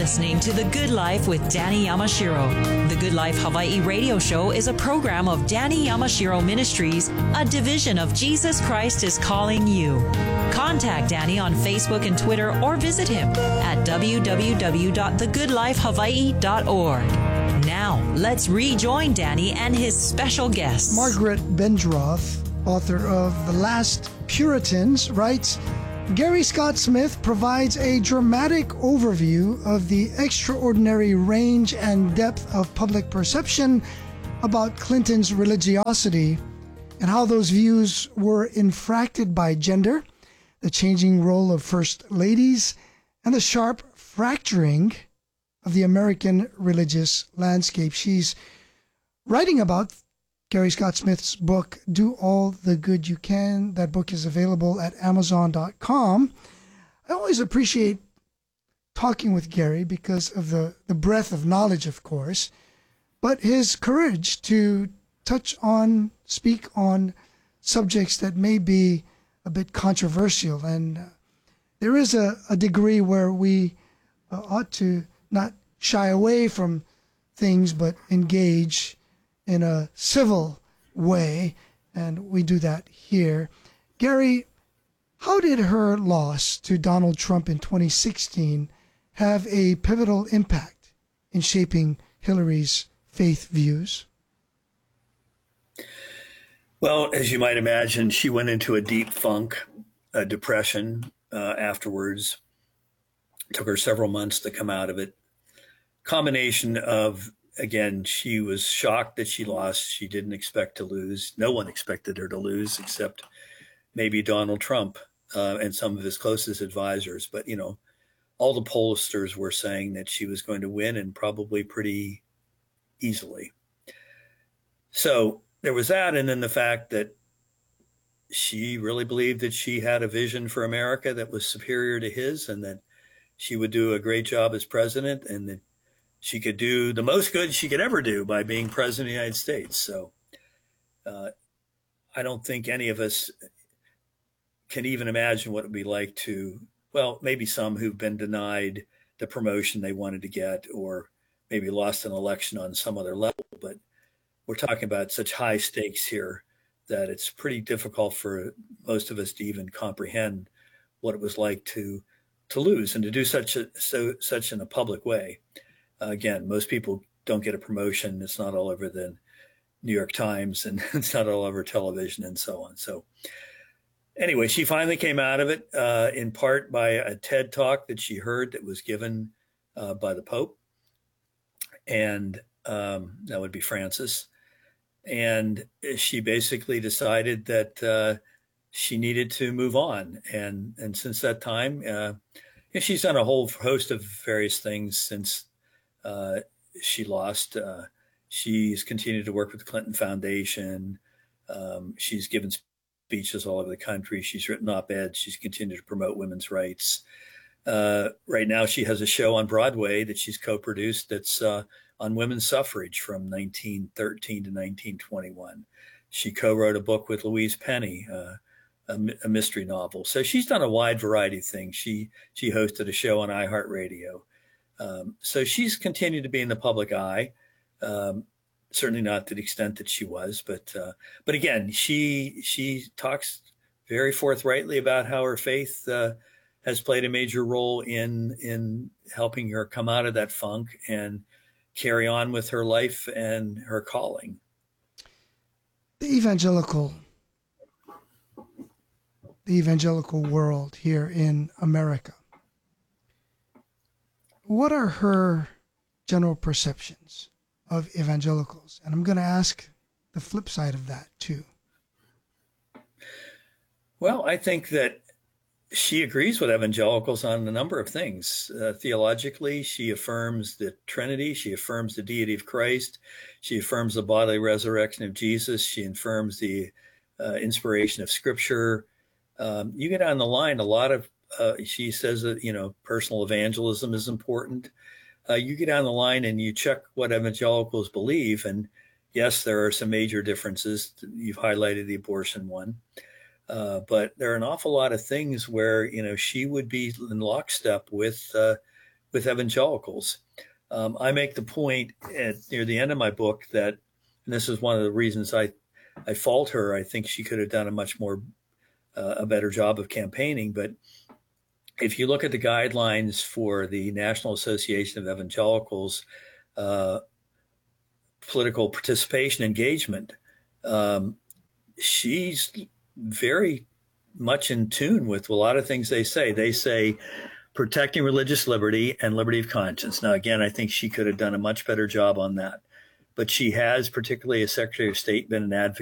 listening to The Good Life with Danny Yamashiro. The Good Life Hawaii radio show is a program of Danny Yamashiro Ministries, a division of Jesus Christ is Calling You. Contact Danny on Facebook and Twitter or visit him at www.thegoodlifehawaii.org. Now, let's rejoin Danny and his special guests. Margaret Bendroth, author of The Last Puritans, writes, Gary Scott Smith provides a dramatic overview of the extraordinary range and depth of public perception about Clinton's religiosity and how those views were infracted by gender, the changing role of first ladies, and the sharp fracturing of the American religious landscape. She's writing about Gary Scott Smith's book, Do All the Good You Can. That book is available at Amazon.com. I always appreciate talking with Gary because of the breadth of knowledge, of course, but his courage to speak on subjects that may be a bit controversial. And there is a degree where we ought to not shy away from things, but engage in a civil way, and we do that here. Gary, how did her loss to Donald Trump in 2016 have a pivotal impact in shaping Hillary's faith views? Well, as you might imagine, she went into a deep funk, a depression afterwards. It took her several months to come out of it. Combination of, again, she was shocked that she lost. She didn't expect to lose. No one expected her to lose except maybe Donald Trump and some of his closest advisors. But, all the pollsters were saying that she was going to win, and probably pretty easily. So there was that. And then the fact that she really believed that she had a vision for America that was superior to his, and that she would do a great job as president, and that she could do the most good she could ever do by being president of the United States. So I don't think any of us can even imagine what it would be like to, well, maybe some who've been denied the promotion they wanted to get, or maybe lost an election on some other level. But we're talking about such high stakes here that it's pretty difficult for most of us to even comprehend what it was like to lose and to do such in a public way. Again, most people don't get a promotion. It's not all over the New York Times, and it's not all over television and so on. So anyway, she finally came out of it in part by a TED talk that she heard that was given by the Pope. And that would be Francis. And she basically decided that she needed to move on. And since that time, she's done a whole host of various things since she lost. She's continued to work with the Clinton Foundation. She's given speeches all over the country. She's written op-eds. She's continued to promote women's rights. Right now, she has a show on Broadway that she's co-produced that's on women's suffrage from 1913 to 1921. She co-wrote a book with Louise Penny, a mystery novel. So she's done a wide variety of things. She hosted a show on iHeartRadio. So she's continued to be in the public eye, certainly not to the extent that she was, but again, she talks very forthrightly about how her faith has played a major role in helping her come out of that funk and carry on with her life and her calling. The evangelical world here in America. What are her general perceptions of evangelicals? And I'm going to ask the flip side of that too. Well, I think that she agrees with evangelicals on a number of things. Theologically, she affirms the Trinity. She affirms the deity of Christ. She affirms the bodily resurrection of Jesus. She affirms the inspiration of Scripture. You get on the line, a lot of, she says that, personal evangelism is important. You get on the line and you check what evangelicals believe. And yes, there are some major differences. You've highlighted the abortion one. But there are an awful lot of things where, she would be in lockstep with with evangelicals. I make the point near the end of my book that, and this is one of the reasons I fault her. I think she could have done a better job of campaigning. But if you look at the guidelines for the National Association of Evangelicals, political participation engagement, she's very much in tune with a lot of things they say. They say protecting religious liberty and liberty of conscience. Now, again, I think she could have done a much better job on that. But she has, particularly as Secretary of State, been an advocate